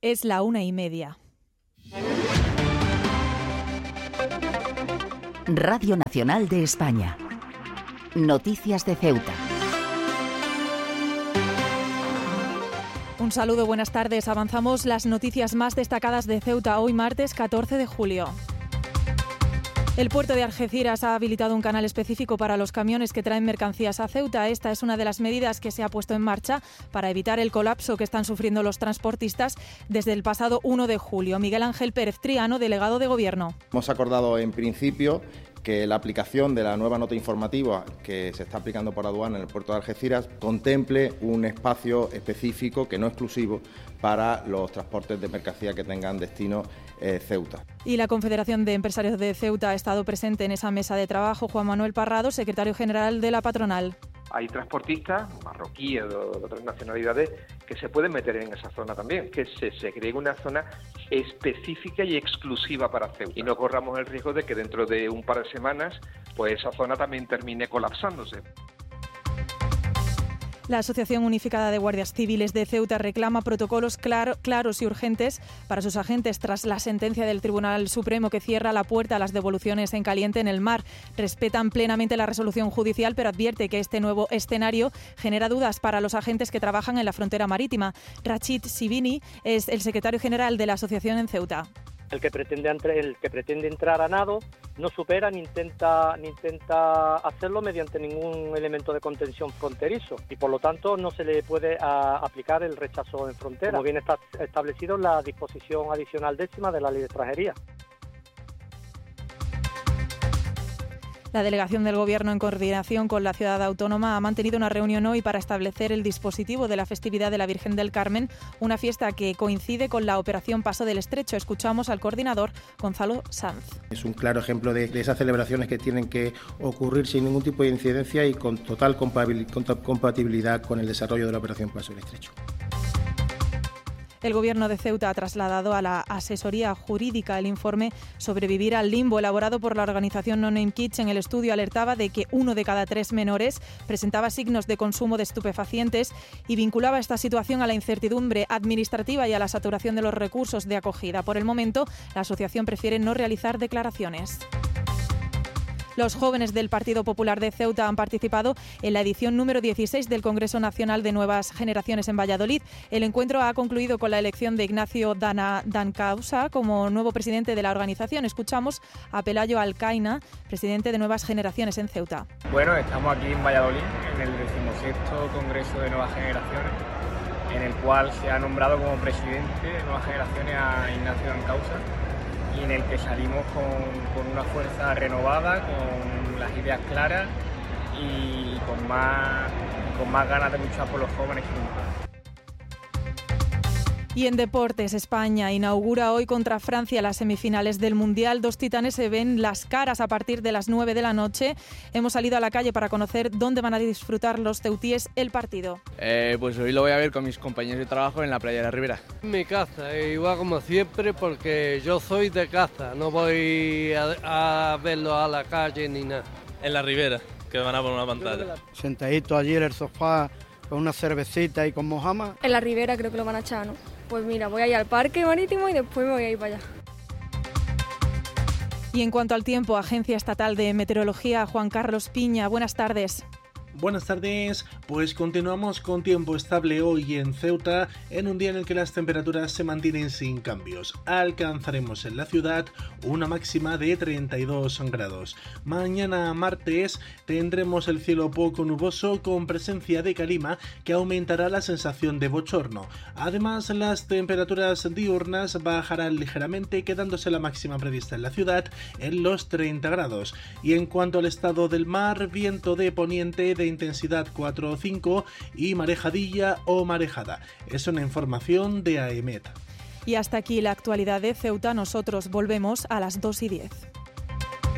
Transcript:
Es la 1:30. Radio Nacional de España. Noticias de Ceuta. Un saludo, buenas tardes. Avanzamos las noticias más destacadas de Ceuta hoy martes 14 de julio. El puerto de Algeciras ha habilitado un canal específico para los camiones que traen mercancías a Ceuta. Esta es una de las medidas que se ha puesto en marcha para evitar el colapso que están sufriendo los transportistas desde el pasado 1 de julio. Miguel Ángel Pérez Triano, delegado de Gobierno. Hemos acordado en principio que la aplicación de la nueva nota informativa que se está aplicando por aduana en el puerto de Algeciras contemple un espacio específico, que no exclusivo, para los transportes de mercancía que tengan destino Ceuta. Y la Confederación de Empresarios de Ceuta ha estado presente en esa mesa de trabajo. Juan Manuel Parrado, secretario general de la patronal. Hay transportistas marroquíes de otras nacionalidades que se pueden meter en esa zona también, que se segregue una zona específica y exclusiva para Ceuta. Y no corramos el riesgo de que dentro de un par de semanas pues esa zona también termine colapsándose. La Asociación Unificada de Guardias Civiles de Ceuta reclama protocolos claros y urgentes para sus agentes tras la sentencia del Tribunal Supremo que cierra la puerta a las devoluciones en caliente en el mar. Respetan plenamente la resolución judicial, pero advierte que este nuevo escenario genera dudas para los agentes que trabajan en la frontera marítima. Rachid Sibini es el secretario general de la asociación en Ceuta. El que pretende entrar a nado no supera ni intenta hacerlo mediante ningún elemento de contención fronterizo y por lo tanto no se le puede aplicar el rechazo en frontera, como bien está establecido en la disposición adicional 10ª de la Ley de Extranjería. La delegación del Gobierno, en coordinación con la ciudad autónoma, ha mantenido una reunión hoy para establecer el dispositivo de la festividad de la Virgen del Carmen, una fiesta que coincide con la operación Paso del Estrecho. Escuchamos al coordinador Gonzalo Sanz. Es un claro ejemplo de esas celebraciones que tienen que ocurrir sin ningún tipo de incidencia y con total compatibilidad con el desarrollo de la operación Paso del Estrecho. El Gobierno de Ceuta ha trasladado a la asesoría jurídica el informe Sobrevivir al limbo, elaborado por la organización No Name Kids. En el estudio alertaba de que 1 de cada 3 menores presentaba signos de consumo de estupefacientes y vinculaba esta situación a la incertidumbre administrativa y a la saturación de los recursos de acogida. Por el momento, la asociación prefiere no realizar declaraciones. Los jóvenes del Partido Popular de Ceuta han participado en la edición número 16 del Congreso Nacional de Nuevas Generaciones en Valladolid. El encuentro ha concluido con la elección de Ignacio Dancausa como nuevo presidente de la organización. Escuchamos a Pelayo Alcaina, presidente de Nuevas Generaciones en Ceuta. Bueno, estamos aquí en Valladolid, en el 16º Congreso de Nuevas Generaciones, en el cual se ha nombrado como presidente de Nuevas Generaciones a Ignacio Dancausa, y en el que salimos con una fuerza renovada, con las ideas claras y con más ganas de luchar por los jóvenes que nunca. Y en deportes, España inaugura hoy contra Francia las semifinales del Mundial. 2 titanes se ven las caras a partir de las 9 de la noche. Hemos salido a la calle para conocer dónde van a disfrutar los ceutíes el partido. Pues hoy lo voy a ver con mis compañeros de trabajo en la playa de la Ribera. Mi casa, igual como siempre, porque yo soy de casa, no voy a verlo a la calle ni nada. En la Ribera, que van a poner una pantalla. Sentadito allí en el sofá con una cervecita y con mojama. En la Ribera creo que lo van a echar, ¿no? Pues mira, voy a ir al parque marítimo y después me voy a ir para allá. Y en cuanto al tiempo, Agencia Estatal de Meteorología, Juan Carlos Piña, buenas tardes. Buenas tardes, pues continuamos con tiempo estable hoy en Ceuta, en un día en el que las temperaturas se mantienen sin cambios. Alcanzaremos en la ciudad una máxima de 32 grados. Mañana martes tendremos el cielo poco nuboso con presencia de calima que aumentará la sensación de bochorno. Además, las temperaturas diurnas bajarán ligeramente, quedándose la máxima prevista en la ciudad en los 30 grados. Y en cuanto al estado del mar, viento de poniente de intensidad 4 o 5 y marejadilla o marejada. Es una información de AEMET. Y hasta aquí la actualidad de Ceuta. Nosotros volvemos a las 2:10.